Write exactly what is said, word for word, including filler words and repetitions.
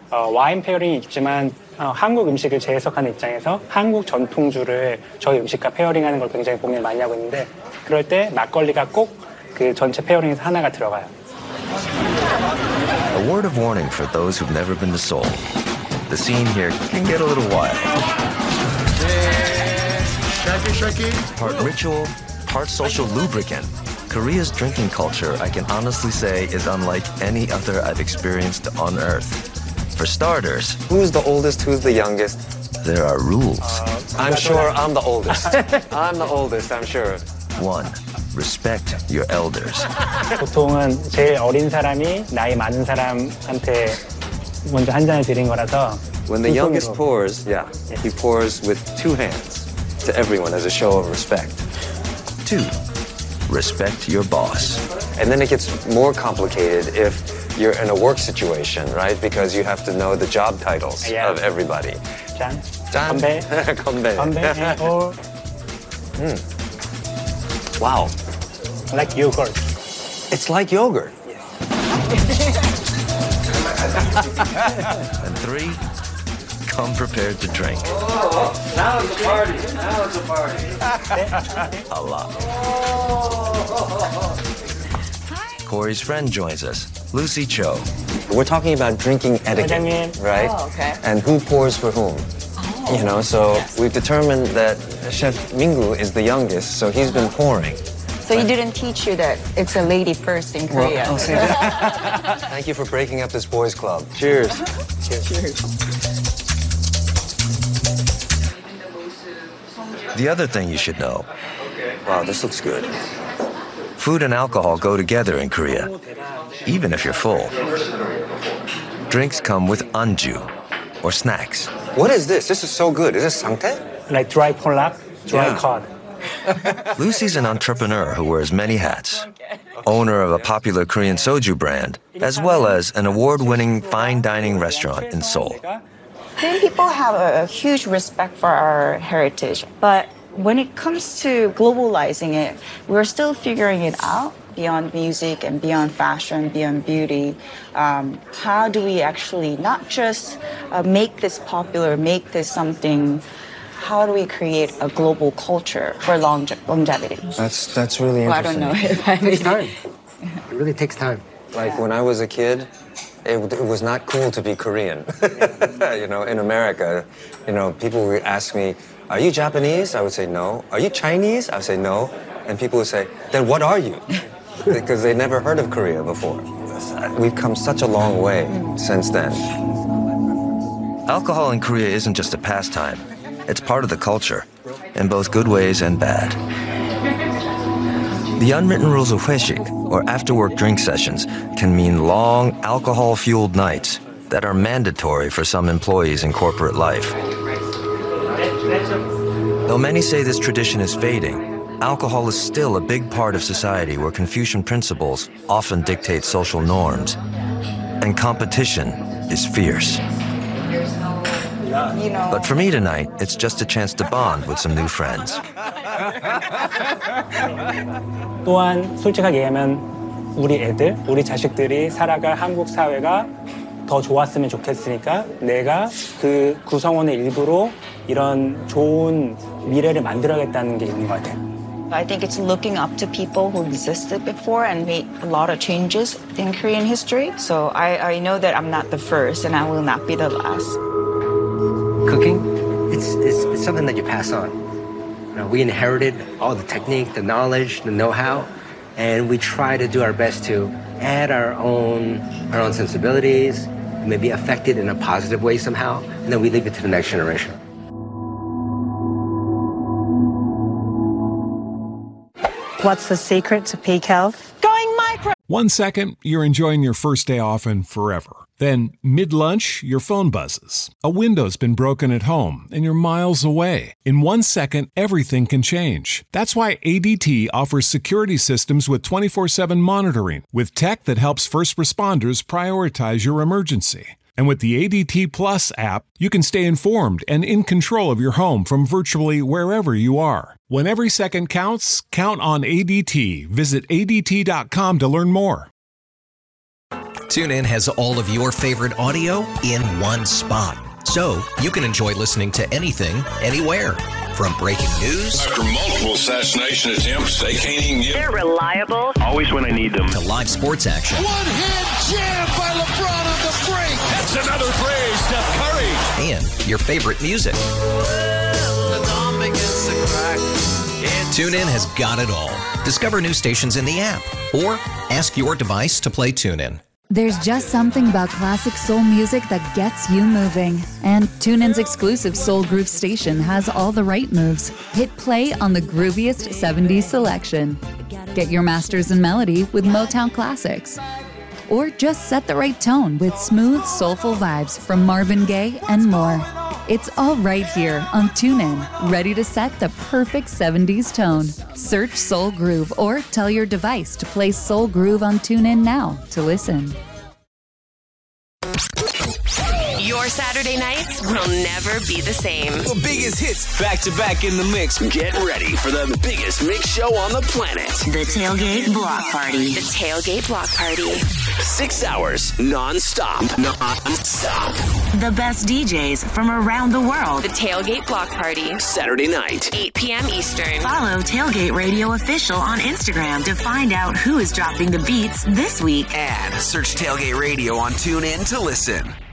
어, 와인 페어링이 있지만 어, 한국 음식을 재해석하는 입장에서 한국 전통주를 저희 음식과 페어링하는 걸 굉장히 고민을 많이 하고 있는데 그럴 때 막걸리가 꼭 그 전체 페어링에서 하나가 들어가요. A word of warning for those who've never been to Seoul. The scene here can get a little wild. Shaky, shaky. Part ritual, part social lubricant. Korea's drinking culture, I can honestly say, is unlike any other I've experienced on Earth. For starters, Who's the oldest? Who's the youngest? there are rules. I'm sure I'm the oldest. I'm the oldest, I'm sure. One, respect your elders. 보통은 제일 어린 사람이 나이 많은 사람한테 먼저 한 잔을 드린 거라서 When the 두 youngest 손으로. pours, yeah, he pours with two hands to everyone as a show of respect. Two, respect your boss. And then it gets more complicated if you're in a work situation, right? Because you have to know the job titles Yeah. of everybody. 짠, 짠. 건배, 건배. 건배, or Wow, like yogurt. it's like yogurt. And three, come prepared to drink. Now it's a party. Now it's a party. A lot. Corey's friend joins us, Lucy Cho. We're talking about drinking etiquette, 사장님. right? Oh, okay. And who pours for whom. You know, so we've determined that Chef Mingu is the youngest, so he's been pouring. So he didn't teach you that it's a lady first in Korea. oh, see that? Thank you for breaking up this boys' club. Cheers. The other thing you should know, Wow, this looks good. food and alcohol go together in Korea, even if you're full. Drinks come with anju, or snacks. What is this? This is so good. Is this sangtae? Like dry pollock, dry Yeah. cod. Lucy's an entrepreneur who wears many hats. Owner of a popular Korean soju brand, as well as an award-winning fine dining restaurant in Seoul. Korean people have a, a huge respect for our heritage, but when it comes to globalizing it, we're still figuring it out beyond music and beyond fashion, beyond beauty. Um, how do we actually not just uh, make this popular, make this something? How do we create a global culture for longe- longevity? That's that's really Well, I interesting. don't know if I Takes made time. it. It really takes time. Like when I was a kid, it, it was not cool to be Korean. You know, in America, you know, people would ask me, "Are you Japanese?" I would say no. "Are you Chinese?" I would say no. And people would say, "Then what are you?" Because they never heard of Korea before. We've come such a long way since then. Alcohol in Korea isn't just a pastime. It's part of the culture, in both good ways and bad. The unwritten rules of hwaeshik, or after-work drink sessions, can mean long, alcohol-fueled nights that are mandatory for some employees in corporate life. Though many say this tradition is fading, alcohol is still a big part of society where Confucian principles often dictate social norms, and competition is fierce. You know, But for me tonight, it's just a chance to bond with some new friends. 또한 솔직하게 얘기하면 우리 애들, 우리 자식들이 살아갈 한국 사회가 더 좋았으면 좋겠으니까 내가 그 구성원의 일부로 이런 좋은 미래를 만들어야겠다는 게 있는 것 같아요. I think it's looking up to people who existed before and made a lot of changes in Korean history. So I, I know that I'm not the first and I will not be the last. Cooking, it's, it's, it's something that you pass on. You know, we inherited all the technique, the knowledge, the know-how, and we try to do our best to add our own, our own sensibilities, maybe affect it in a positive way somehow, and then we leave it to the next generation. What's the secret to peak health? Going micro! One second, you're enjoying your first day off and forever. Then, mid-lunch, your phone buzzes. A window's been broken at home and you're miles away. In one second, everything can change. That's why A D T offers security systems with twenty-four seven monitoring, with tech that helps first responders prioritize your emergency. And with the A D T Plus app, you can stay informed and in control of your home from virtually wherever you are. When every second counts, count on A D T. Visit A D T dot com to learn more. TuneIn has all of your favorite audio in one spot. So you can enjoy listening to anything, anywhere. From breaking news. After multiple assassination attempts, they can't even get... They're reliable. Always when I need them. To live sports action. One-hand jam by LeBron on the break. That's another play, Steph Curry. And your favorite music. TuneIn has got it all. Discover new stations in the app or ask your device to play TuneIn. There's just something about classic soul music that gets you moving. And TuneIn's exclusive Soul Groove station has all the right moves. Hit play on the grooviest seventies selection. Get your masters in melody with Motown classics. Or just set the right tone with smooth, soulful vibes from Marvin Gaye and more. It's all right here on TuneIn, ready to set the perfect seventies tone. Search Soul Groove or tell your device to play Soul Groove on TuneIn now to listen. Your Saturday nights will never be the same. The biggest hits back to back in the mix. Get ready for the biggest mix show on the planet. The Tailgate Block Party. The Tailgate Block Party. Six hours non-stop. Non-stop. The best D Js from around the world. The Tailgate Block Party. Saturday night. eight p.m. Eastern. Follow Tailgate Radio Official on Instagram to find out who is dropping the beats this week. And search Tailgate Radio on TuneIn to listen.